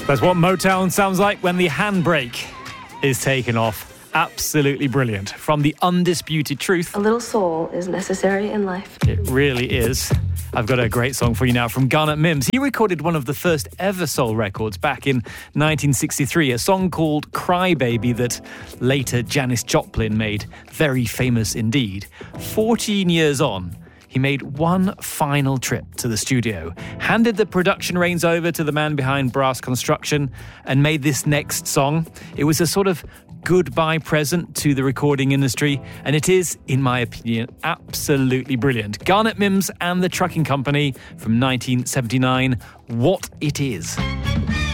That's what Motown sounds like when the handbrake is taken off. Absolutely brilliant. From The Undisputed Truth. A little soul is necessary in life. It really is. I've got a great song for you now from Garnet Mimms. He recorded one of the first ever soul records back in 1963, a song called Cry Baby that later Janis Joplin made very famous indeed. 14 years on, he made one final trip to the studio, handed the production reins over to the man behind Brass Construction, and made this next song. It was a sort of goodbye present to the recording industry, and it is, in my opinion, absolutely brilliant. Garnet Mimms and the Trucking Company from 1979, What It Is.